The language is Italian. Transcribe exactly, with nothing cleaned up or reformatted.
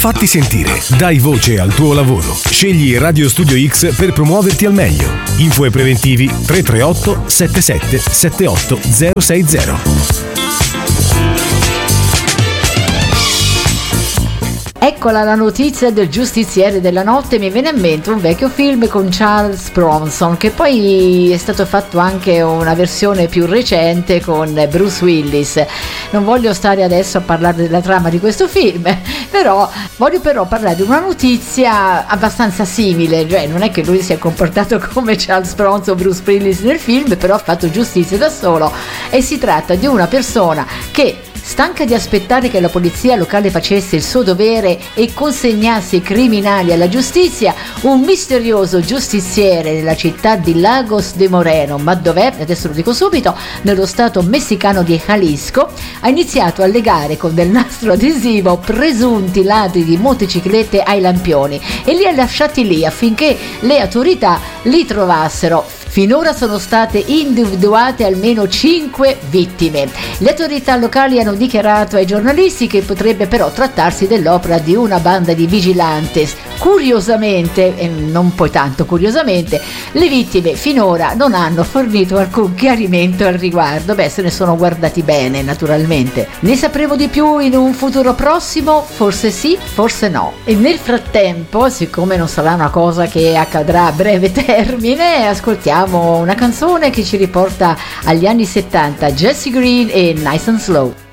Fatti sentire, dai voce al tuo lavoro. Scegli Radio Studio X per promuoverti al meglio. Info e preventivi tre tre otto sette sette sette otto zero sei zero. Eccola la notizia del giustiziere della notte. Mi viene in mente un vecchio film con Charles Bronson, che poi è stato fatto anche una versione più recente con Bruce Willis. Non voglio stare adesso a parlare della trama di questo film, però voglio però parlare di una notizia abbastanza simile, cioè non è che lui si è comportato come Charles Bronson o Bruce Willis nel film, però ha fatto giustizia da solo, e si tratta di una persona che, stanca di aspettare che la polizia locale facesse il suo dovere e consegnasse i criminali alla giustizia, un misterioso giustiziere nella città di Lagos de Moreno, ma dov'è? Adesso lo dico subito, nello stato messicano di Jalisco, ha iniziato a legare con del nastro adesivo presunti ladri di motociclette ai lampioni e li ha lasciati lì affinché le autorità li trovassero. Finora sono state individuate almeno cinque vittime. Le autorità locali hanno dichiarato ai giornalisti che potrebbe però trattarsi dell'opera di una banda di vigilantes. Curiosamente, e non poi tanto curiosamente, le vittime finora non hanno fornito alcun chiarimento al riguardo. Beh, se ne sono guardati bene, naturalmente. Ne sapremo di più in un futuro prossimo? Forse sì, forse no. E nel frattempo, siccome non sarà una cosa che accadrà a breve termine, ascoltiamo una canzone che ci riporta agli anni settanta, Jesse Green e Nice and Slow.